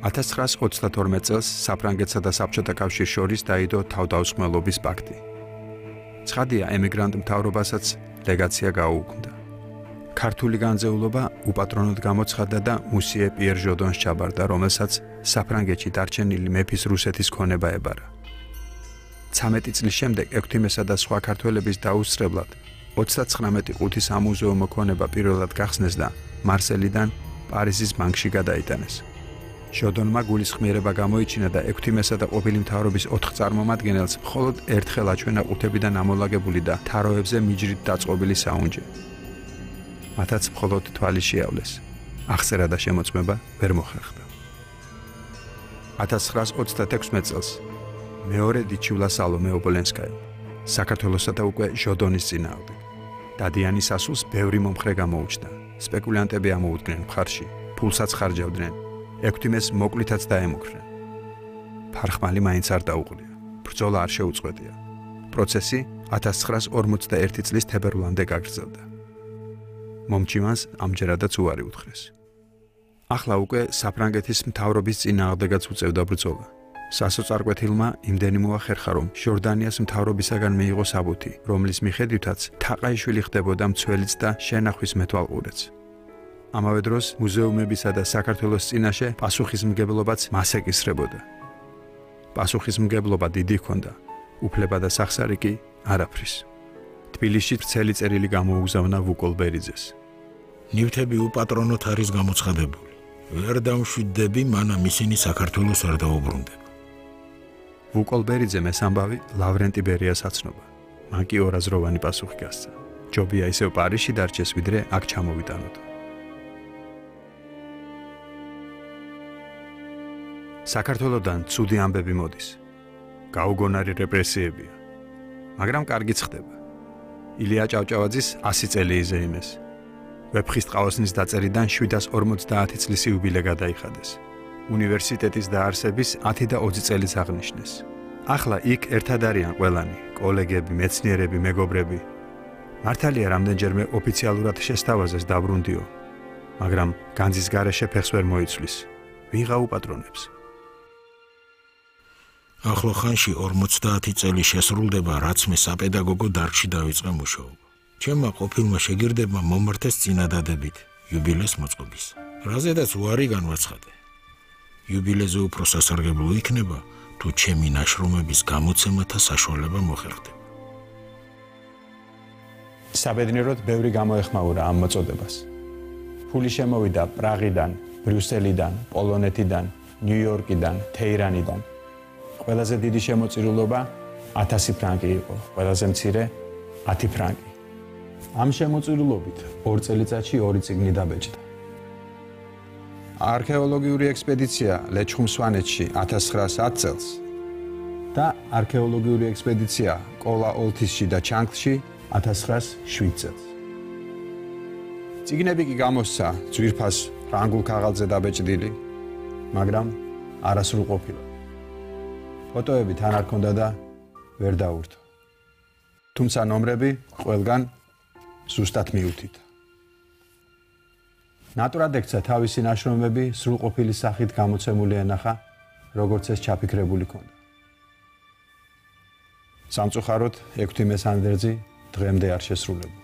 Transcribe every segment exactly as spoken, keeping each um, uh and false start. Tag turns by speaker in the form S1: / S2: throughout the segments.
S1: ათას ცხრაას ოცდათორმეტ წელს საფრანგეთსა და საბჭოთა კავშირის შორის დაიდო თავდაუწყმელობის პაქტი. ცხადია, ემიგრანტ მთავრობასაც ლეგაცია გაუუქმდა. ქართული განძეულობა უპატრონოდ გამოცხადდა და მუსიე პიერ ჟოდონს ჩაბარდა, რომელსაც საფრანგეთში დარჩენილი მეფის რუსეთის ქონება ებარა. ცამეტი წლის შემდეგ ექვთიმესა და სხვა ქართველების დაუსწრებლად ოცდაცხრამეტი ყუთი სამუზეუმო ქონება პირველად გახსნეს და მარსელიდან პარიზის ბანკში გადაიტანეს. ჟოდონმა გულისხმიერება გამოიჩინა და ექვთიმესა და ყოფილი მთავრობის ოთხ წარმომადგენელს მხოლოდ ერთხელ აჩვენა ყუთებიდან ამოლაგებული და თაროებზე მიჯრით დაწყობილი საუნჯე. მათაც მხოლოდ თვალი შეავლეს. აღწერა და შემოწმება ვერ მოხერხდა. ათას ცხრაას ოცდათექვსმეტ წელს მეორე დიჩივლა სალომე ობოლენსკაია საქართველოსა და უკვე ჟოდონის წინააღმდეგ. დადიანის ასულს ბევრი მომხრე გამოუჩნდა. სპეკულანტები ამოუდგნენ მხარში, ფულსაც ხარჯავდნენ. ექვთიმეს მოკლითაც დაემუქრნენ. ფარხმალი მაინც არ დაუყრია. ბრძოლა არ შეუწყვეტია. პროცესი ათას ცხრაას ორმოცდაერთი წლის თებერვლამდე გაგრძელდა. მომჩივანს ამჯერადაც უარი უთხრეს. ახლა უკვე საფრანგეთის მთავრობის წინააღმდეგაც უწევდა ბრძოლა. სასოწარკვეთილმა იმდენი მოახერხა, რომ ჟორდანიას მთავრობისაგან მიიღო საბუთი, რომლის მიხედვითაც თაყაიშვილი ხდებოდა მცველიც და შენახვის მეთვალყურეც. ამავე დროს მუზეუმებისა და საქართველოს წინაშე პასუხისმგებლობაც მას ეკისრებოდა. პასუხისმგებლობა დიდი ჰქონდა, უფლება და სახსარი კი არაფრის. თბილისში ვრცელი წერილი გამოუგზავნა ვუკოლბერიძეს.
S2: ნივთები უპატრონოდ არის გამოცხადებული. ვერ დამშვიდდები, მანამ ისინი საქართველოს არ დაუბრუნდება.
S1: ვუკოლბერიძემ ეს ამბავი ლავრენტი ბერიას აცნობა. მან კი ორაზროვანი პასუხი გასცა. ჯობია ისევ პარიზში დარჩეს, ვიდრე აქ ჩამოვიტანოთ. საქართველოდან ცუდი ამბები მოდის. გაუგონარი რეპრესიებია. მაგრამ კარგიც ხდება. ილია ჭავჭავაძის ასი წელი იზეიმეს. ვეფხისტყაოსნის დაწერიდან შვიდას ორმოცდაათი წლის იუბილე გადაიხადეს. უნივერსიტეტის დაარსების ათი და ოცი წელიც აღნიშნეს. ახლა იქ ერთად არიან ყველანი, კოლეგები, მეცნიერები, მეგობრები. მართალია რამდენჯერმე ოფიციალურად შესთავაზეს დაბრუნდიო, მაგრამ განძის გარეშე ფეხს ვერ მოიცვლის. ვიღა უპატრონებს.
S2: ახლო ხანში ორმოცდაათი წელი შესრულდება, რაც მე საპედაგოგო დარგში დავიწყე მუშაობა. ჩემმა ყოფილმა შეგირდებმა მომართეს წინადადებით იუბილეს მოწყობის. რაზედაც უარი განვაცხადე. იუბილეზე უფრო სასარგებლო იქნება, თუ ჩემი ნაშრომების გამოცემათა საშუალება მოხერხდება.
S1: საბედნიეროდ ბევრი გამოეხმაურა ამ მოწოდებას. ფული შემოვიდა პრაღიდან, ბრიუსელიდან, პოლონეთიდან, ნიუ-იორკიდან, თეირანიდან. ყველაზე დიდი შემოწირულობა ათასი ფრანკი იყო, ყველაზე მცირე ათი ფრანკი. ამ შემოწირულობით ორ წელიწადში ორი წიგნი დაბეჭდა. არქეოლოგიური ექსპედიცია ლეჩხუმ-სვანეთში ათას ცხრაას ათი წელს და არქეოლოგიური ექსპედიცია კოლა-ოლთისში და ჩანგლში ათას ცხრაას შვიდ წელს. წიგნები კი გამოსცა ძვირფას ფრანგულ ქაღალდზე დაბეჭდილი, მაგრამ არასრულყოფილად. ფოტოები თან არ ქონდა და ვერ დაურთო. თუმცა ნომრები ყველგან ზუსტად მიუთითა. ნატურად ექცა თავისი ნაშრომები სრულყოფილი სახით გამოცემული ენახა, როგორც ეს ჩაფიქრებული ქონდა. სამწუხაროდ ექვთიმეს ანდერძი დღემდე არ შესრულებულა.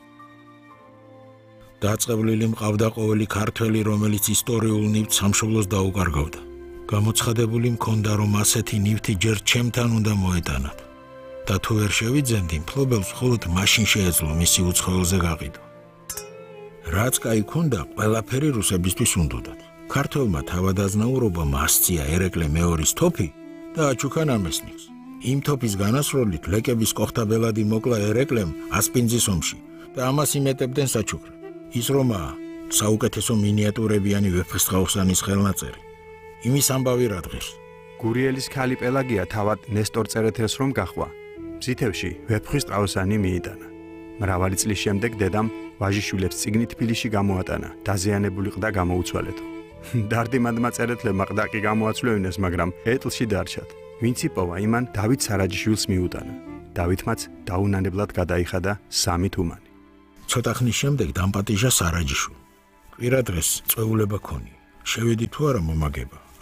S2: დაწყევლილი მყავდა ყოველი ქართველი, რომელიც ისტორიულ ნივთს სამშობლოს დაუკარგავდა. გამოცხადებული მქონდა, რომ ასეთი ნივთი ჯერ ჩემთან უნდა მოეტანათ და თუ ვერ შევიძენდი, მფლობელს მხოლოდ მაშინ შეეძლო მისი უცხოელზე გაყიდვა. რაც კაი ქონდა, ყველაფერი რუსებისთვის უნდოდათ. ქართველმა თავადაზნაურობამ ასწია ერეკლე მეორის თოფი და აჩუქა ნამესნიკს. იმ თოფის განასროლით ლეკების კოხტაბელადი მოკლა ერეკლემ ასპინძის ომში და ამას იმეტებდნენ საჩუქრად. ის რომაა საუკეთესო მინიატურებიანი ვეფხისტყაოსანის ხელნაწერი. იმის ამბავი რა დღეს.
S1: გურიელის ქალი პელაგია თავად ნესტორ წერეთელს რომ გაჰყვა. მზითევში ვეფხისტყაოსანი მიიტანა. მრავალი წლის შემდეგ დედამ ვაჟიშვილებს წიგნი თბილისში გამოატანა, დაზიანებული ყდა გამოუცვალეთო. დარდიმანდმა წერეთლებმა ყდა კი გამოაცვლევინეს, მაგრამ ეტლში დარჩათ. ვინც იპოვა, იმან დავით სარაჯიშვილს მიუტანა. დავითმაც დაუნანებლად გადაიხადა სამი თუმანი.
S2: ცოტა ხნის შემდეგ დამპატიჟა სარაჯიშვილი. კვირა დღეს წვეულება ქონია. შევედი თუ არა მომაგება,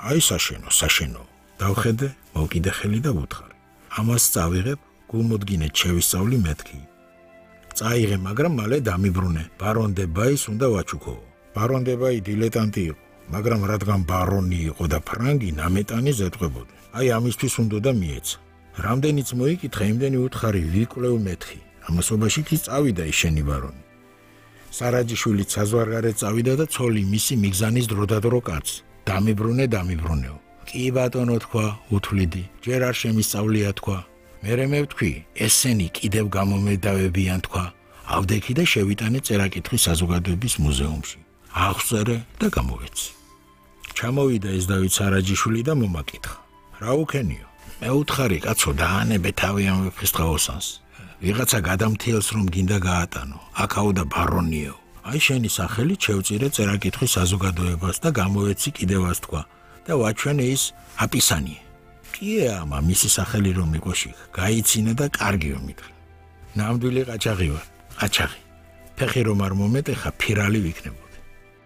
S2: აი საშენო, საშენო. დავხედე, მოვკიდე ხელი და ვუთხარი. ამას წავიღებ, გულმოდგინედ შევისწავლი მეთქი. წაიღე, მაგრამ მალე დამიბრუნე. ბარონ დე ბაის უნდა ვაჩუქო. ბარონ დე ბაი დილეტანტი იყო, მაგრამ რადგან ბარონი იყო და ფრანგი, ნამეტანი ზეთყვებოდა. აი ამისთვის უნდა და მიეცა. რამდენიც მოიკითხე, იმდენი უთხარი ვიკლევ მეთქი. ამასობაში კი წავიდა ის შენი ბარონი. სარაჯიშვილიც საზღვარგარეთ წავიდა და ცოლი მისი მიგზანის დროდადრო კაცს. დამიბრუნე, დამიბრუნეო. კი ბატონო თქვა, უთვლიდი. ჯერ არ შემისწავლია თქვა. მერე მე ვთქვი, ესენი კიდევ გამომედავებიან თქვა. ავდექი და შევიტანე წერაკითხვის საზოგადოების მუზეუმში. აღწერე და გამოვეცი. ჩამოვიდა ეს დავით სარაჯიშვილი და მომაკითხა. რა უქენიო? მე უთხარი, კაცო, დაანებე თავი ამ ფესტღაოსანს. ვიღაცა გადამთიელს რომ გინდა გაატანო. აქაო და ბარონიო. აი შენი სახელით შევწირე წერაკითხვის საზოგადოებას და გამოვეცი კიდევაც თქვა და ვაჩვენე ის აპისანიე. კიე ამა მისი სახელი რომ მიყოში, გაიცინა და კარგიო მითხრა. ნამდვილი ყაჩაღი ვარ, ყაჩაღი. ფეხი რომ არ მომეტეხა, ფირალი ვიქნებოდი.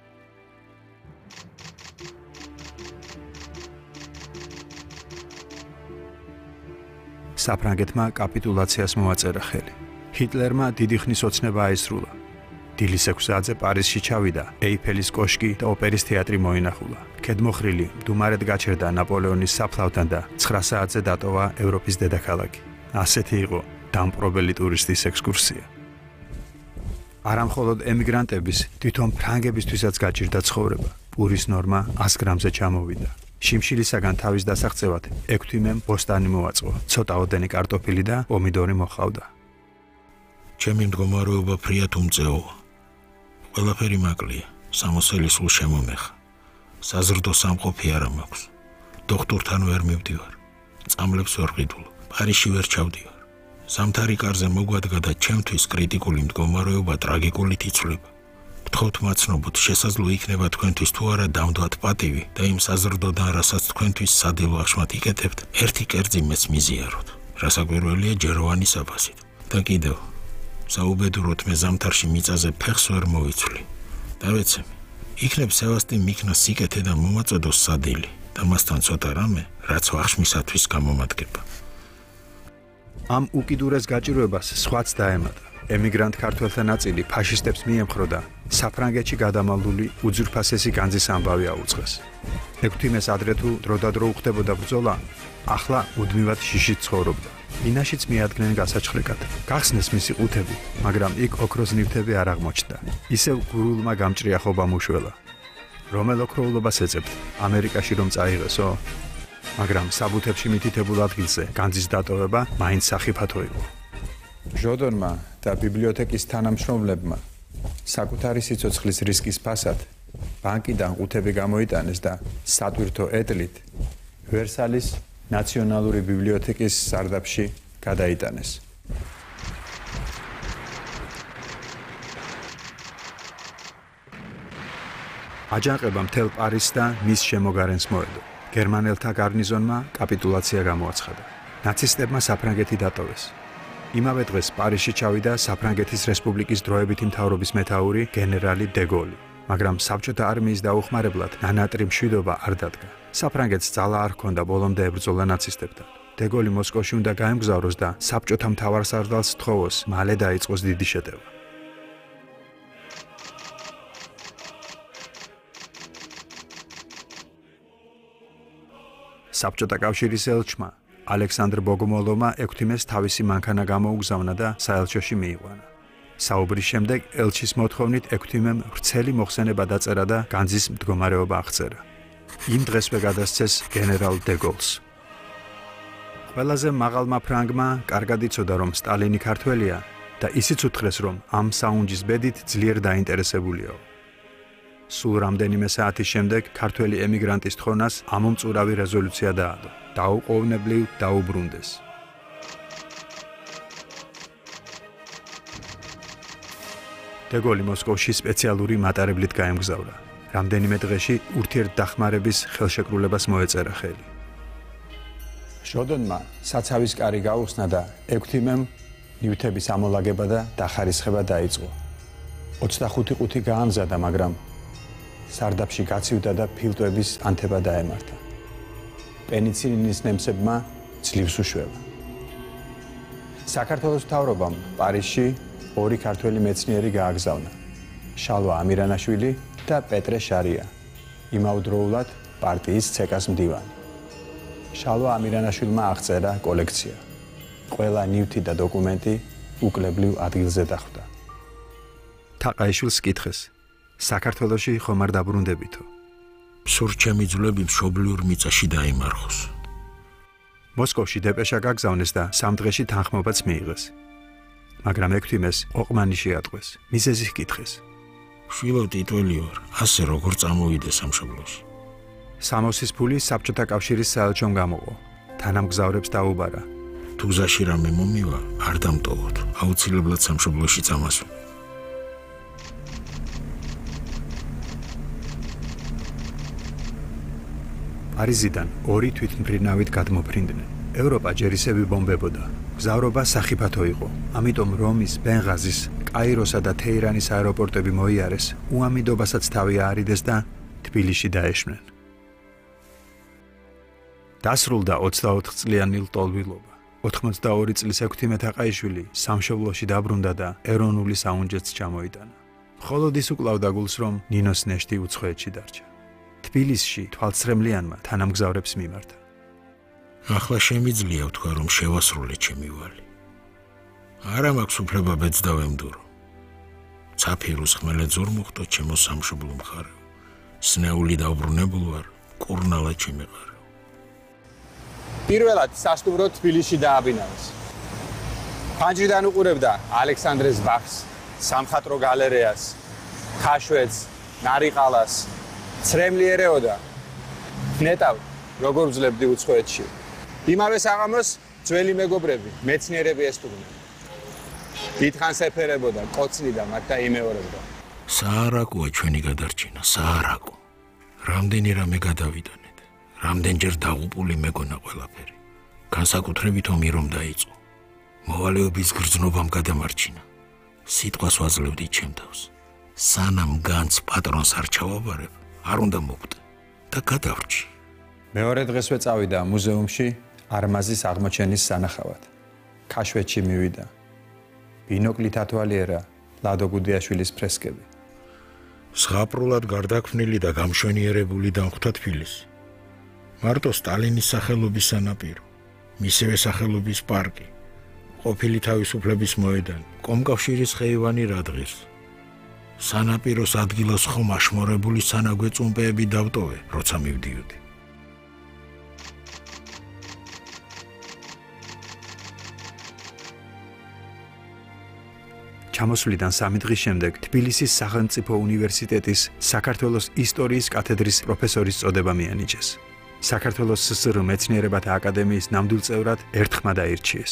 S1: საფრანგეთმა კაპიტულაციას მოაწერა ხელი. ჰიტლერმა დიდი ხნის ოცნება აისრულა. დილის ექვსზე პარიზში ჩავიდა, ეიფელის კოშკი და ოპერის თეატრი მოინახულა. ქედმოხრილი მდუმარედ გაჩერდა ნაპოლეონის საფლავთან და ცხრა საათზე დატოვა ევროპის დედაქალაქი. ასეთი იყო დამპყრობელი ტურისტის ექსკურსია. არამხოლოდ ემიგრანტების, თვითონ ფრანგებისთვისაც გაჭირდა ცხოვრება. პურის ნორმა ას გრამზე ჩამოვიდა. შიმშილისაგან თავის დასაღწევად ექვთიმემ ბოსტანი მოაწყო. ცოტა ოდენი კარტოფილი და პომიდორი მოჰყავდა.
S2: ჩემი მდგომარეობა ფრიად უმწეოა. ყველაფერი მაკლია, სამოსელი სულ შემომეხა. საზრდო სამყოფი არ მაქვს. დოქტორთან ვერ მივდივარ. წამლებს ვერ ყიდულობ. პარიზში ვერ ჩავდივარ. სამთარი კარზე მოგვადგა და ჩემთვის კრიტიკული მდგომარეობა ტრაგიკულით იცვლება. გთხოვთ მაცნობოთ, შესაძლო იქნება თქვენთვის თუ არა დამდვათ პატივი და იმ საზრდოდან, რასაც თქვენთვის სადილო აღშმათ იკეთებთ, ერთი კერძი მეც მიზიაროთ. რასაკვირველია ჯეროვანი საფასით. და კიდევ საუბედუროთ მე ზამთარში მიწაზე ფეხს ვერ მოვიცვლი. დავეცემი. იქნებ სევასტი მიქნა სიკეთე და მომაწოდოს სადილი და მასთან ცოტა რამე, რაც ვახშმისათვის გამომადგება.
S1: ამ უკიდურეს გაჭირვებას სხვაც დაემატა. ემიგრანტ ქართველთა ნაწილი ფაშისტებს მიემხრო და საფრანგეთში გადამალული უძვირფასესი განძის ამბავი აუწყეს. ექვთიმეს ადრე თუ დროდადრო უხდებოდა ბრძოლა, ახლა უდმივად შიშით ცხოვრობდა. მინაშიც მიადგნენ გასაჩხრეკად. გახსნეს მისი ყუთები, მაგრამ იქ ოქროს ნივთები არ აღმოჩნდა. ისევ გურულმა გამჭრიახობამ უშველა. რომელ ოქროულობას ეძებთ? ამერიკაში რომ წაიღესო? მაგრამ საბუთებში მითითებულ ადგილზე განძის დატოვება მაინც სახიფათო იყო. ჟოდონმა და ბიბლიოთეკის თანამშრომლებმა საკუთარი სიცოცხლის რისკის ფასად ბანკიდან ყუთები გამოიტანეს და სატვირთო ეტლით ვერსალის ნაციონალური ბიბლიოთეკის სარდაფში გადაიტანეს. აჯანყება მთელ პარიზს და მის შემოგარენს მოედო. გერმანელთა გარნიზონმა კაპიტულაცია გამოაცხადა. ნაცისტებმა საფრანგეთი დატოვეს. იმავე დღეს პარიზში ჩავიდა საფრანგეთის რესპუბლიკის დროებითი მთავრობის მეთაური გენერალი დე გოლი. მაგრამ საბჭოთა არმიის დაუხმარებლად ნანატრი მშვიდობა არ დადგა. საფრანგეთს ძალა არ ჰქონდა ბოლომდე ებრძოლა ნაცისტებთან. დე გოლი მოსკოვში უნდა გაემგზავროს და საბჭოთა მთავარსარდალს სთხოვოს, მალე დაიწყოს დიდი შეტევა. საბჭოთა კავშირის ელჩმა ალექსანდრ ბოგომოლოვმა ექვთიმეს თავისი მანქანა გამოუგზავნა და საელჩოში მიიყვანა. საუბრის შემდეგ ელჩის მოთხოვნით ექვთიმემ ვრცელი მოხსენება დაწერა და განძის მდგომარეობა აღწერა. იმ დღესვე გადასცეს გენერალ დე გოლს. ყველაზე მაღალმა ფრანგმა კარგად იცოდა, რომ სტალინი ქართველია და ისიც უთხრეს, რომ ამ საუნჯის ბედით ძლიერ დაინტერესებულიაო. სულ რამდენიმე საათის შემდეგ ქართველი ემიგრანტის თხოვნას ამომწურავი რეზოლუცია დაადო. დაუყოვნებლივ დაუბრუნდეს. დე გოლი მოსკოვში სპეციალური მატარებლით გაემგზავრა. რამდენიმე დღეში ურთიერთდახმარების ხელშეკრულებას მოეწერა ხელი. ჟოდონმა საცავის კარი გაუხსნა და ექვთიმემ ნივთების ამოლაგება და დახარისხება დაიწყო. ოცდახუთი ყუთი გაამზადა, მაგრამ სარდაფში გაცივდა და ფილტვების ანთება დაემართა. პენიცილინის ნემსებმა ძლივს უშველა. საქართველოს მთავრობამ პარიზში ორი ქართველი მეცნიერი გააგზავნა. შალვა ამირანაშვილი და პეტრე შარია. იმავდროულად პარტიის ცეკას მდივანი. შალვა ამირანაშვილმა აღწერა კოლექცია. ყველა ნივთი და დოკუმენტი უკლებლივ ადგილზე დახვდა. თაყაიშვილს კითხეს: საქართველოში ხომ არ დაბრუნდებითო?
S2: სურთ ჩემი ძვლები მშობლიურ მიწაში დაიმარხოს.
S1: მოსკოვში დეპეშა გაგზავნეს და სამ დღეში თანხმობაც მიიღეს. მაგრამ ექვთიმეს ოყმანი შეატყვეს, მიზეზი ჰკითხეს.
S2: შვილო ტიტველი ვარ, ასე როგორ წამოვიდე სამშობლოში?
S1: სამოსის ფული საბჭოთა კავშირის საელჩომ გამოყო. თანამგზავრებს დაუბარა:
S2: თუ გზაში რამე მომივა, არ დამტოვოთ, აუცილებლად სამშობლოში წამასვლა.
S1: პარიზიდან ორი თვითმფრინავით გადმოფრინდნენ. ევროპა ჯერ ისევ იბომბებოდა. გზავრობა სახიფათო იყო, ამიტომ რომის, ბენღაზის, კაიროსა და თეირანის აეროპორტები მოიარეს, უამიდობასაც თავი აარიდეს და თბილისში დაეშვნენ. დასრულდა ოცდაოთხ წლიანი ლტოლვილობა. ოთხმოცდაორი წლის ექვთიმე თაყაიშვილი სამშობლოში დაბრუნდა და ეროვნული საუნჯეც ჩამოიტანა. მხოლოდ ის უკლავდა გულს, რომ ნინოს ნეშტი უცხოეთში დარჩა. თბილისში თვალსწრემლიანმა თანამგზავრებს მიმართა.
S2: ახლა შემიძლია ვთქვა, რომ შევასრულე ჩემი ვალი. არა მაქვს უფლება ბედს დავემდურო. ცაფირუს ხმელეთ ზურ მოხდო ჩემო სამშობლო მხარეო. სნეული დავბრუნებულ ვარ, კურნალა ჩემეყარეო.
S1: პირველად სასტუმრო თბილისში დააბინავეს. ფანჯრიდან უყურებდა ალექსანდრეს ბაღს, სამხატვრო გალერეას, ქაშვეთს, ნარიყალას, ცრემლი ერეოდა. ნეტავ, როგორ ვძლებდი უცხოეთში. იმავე საღამოს ძველი მეგობრები, მეცნიერები ესტუმრნენ. დიდხანს ეფერებოდა, კოცნიდა მათ და იმეორებდა.
S2: საარაკოა ჩვენი გადარჩენა, საარაკო. რამდენი რამე გადავიდანეთ, რამდენჯერ დაღუპული მეგონა ყველაფერი. განსაკუთრებით ომი რომ დაიწყო. მოვალეობის გრძნობამ გადამარჩინა. სიტყვას ვაძლევდი ჩემ თავს. სანამ განც პატრონს არ ჩავაბარებ, არ უნდა მოკვდე და გადავრჩი.
S1: მეორე დღესვე წავიდა მუზეუმში არმაზის აღმოჩენის სანახავად. ქაშვეთში მივიდა. ბინოკლით ათვალიერა ლადო გუდიაშვილის ფრესკები.
S2: ზღაპრულად გარდაქმნილი და გამშვენიერებული დამხვდა თბილისი. მარტო სტალინის სახელობის სანაპირო, მისივე სახელობის პარკი, ყოფილი თავისუფლების მოედანი, კომკავშირის ხეივანი რადღირს. სანაპიროს ადგილას ხომ აშმორებული სანაგვე წუმპეები დავტოვე, როცა მივდიოდი.
S1: ჩამოსვლიდან სამი დღის შემდეგ თბილისის სახელმწიფო უნივერსიტეტის საქართველოს ისტორიის კათედრის პროფესორის წოდება მიანიჭეს. საქართველოს სსრ მეცნიერებათა აკადემიის ნამდვილ წევრად ერთხმად აირჩიეს.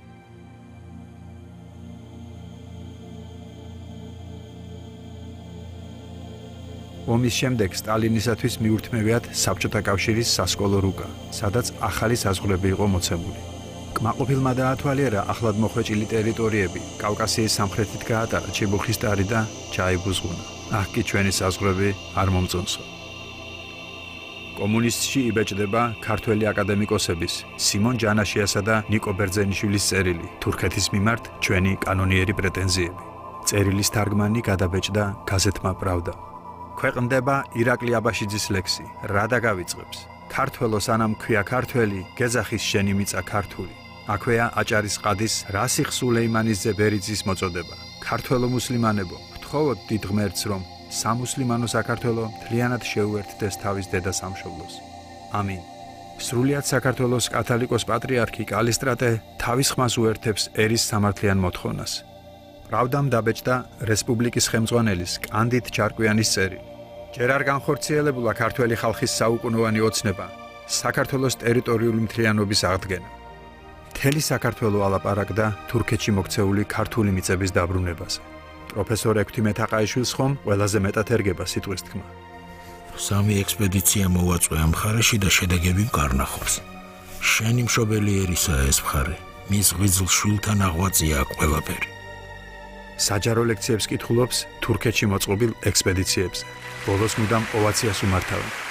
S1: ომის შემდეგ სტალინისათვის მიურთმევიათ საბჭოთა კავშირის სასკოლო რუკა, სადაც ახალი საზღვრები იყო მოცემული. კმაყოფილმა დაათვალიერა ახლად მოხვეჭილი ტერიტორიები, კავკასიის სამხრეთით გაატარა ჩიბუხის ტარი და ჩაიბუზღუნა. აქ კი ჩვენი საზღვრები არ მომწონსო. კომუნისტში იბეჭდება ქართველი აკადემიკოსების სიმონ ჯანაშიასა და ნიკო ბერძენიშვილის წერილი თურქეთის მიმართ ჩვენი კანონიერი პრეტენზიები. წერილის თარგმანი გადაბეჭდა გაზეთმა პრავდა. ქვეყნდება ირაკლი აბაშიძის ლექსი რა დაგავიწყებს. ქართველო სანამ ქვია ქართველი, გეძახის შენი მიწა ქართული. აქვეა აჭარის ყადის რასიხ სულეიმანიძე ბერიძის მოწოდება. ქართველო მუსლიმანებო, გთხოვოთ დიდ ღმერთს, რომ სამუსლიმანო საქართველო მთლიანად შეუერთდეს თავის დედა სამშობლოს. ამინ. სრულიად საქართველოს კათალიკოს პატრიარქი კალისტრატე თავის ხმას უერთებს ერის სამართლიან მოთხოვნას. პრავდამ დაბეჭდა რესპუბლიკის ხელმძღვანელის კანდიდ ჩარკვიანის წერილი. ჯერ არ განხორციელებულა ქართველი ხალხის საუკუნოვანი ოცნება, საქართველოს ტერიტორიული მთლიანობის აღდგენა. მთელი საქართველო ალაპარაკდა თურქეთში მოქცეული ქართული მიწების დაბრუნებაზე. პროფესორ ექვთიმე თაყაიშვილს ხომ ყველაზე მეტად ერგება სიტყვის თქმა.
S2: სამი ექსპედიცია მოვაწვე ამ მხარეში და შედეგები მკარნახობს. შენი მშობელი ერისაა ეს მხარე, მის ღვიძლ შვილთან აღვაწია აქ ყველაფერი.
S1: საჯარო ლექციებს კითხულობს თურქეთში მოწყობილ ექსპედიციებზე. ბოლოს მუდამ ოვაციას უმართავენ.